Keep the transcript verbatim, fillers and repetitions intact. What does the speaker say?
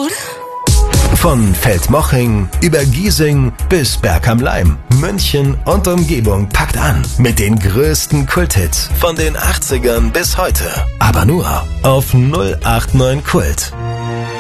loud. Von Feldmoching über Giesing bis Berg am Laim, München und Umgebung packt an mit den größten Kulthits von den achtzigern bis heute. Aber nur auf null acht neun Kult.